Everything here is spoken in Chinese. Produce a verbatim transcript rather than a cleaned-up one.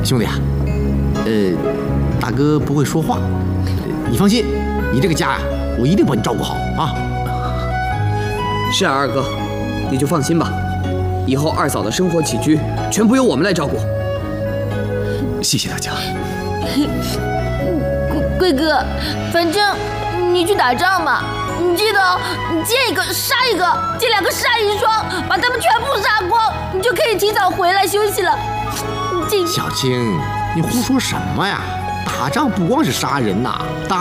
兄弟啊，呃，大哥不会说话，你放心，你这个家呀，我一定帮你照顾好啊。 是啊，二哥，你就放心吧，以后二嫂的生活起居全部由我们来照顾。 谢谢大家。 贵哥，反正你去打仗嘛，你记得你见一个杀一个，见两个杀一双，把他们全部杀光，你就可以提早回来休息了。 小青，你胡说什么呀？打仗不光是杀人呐，打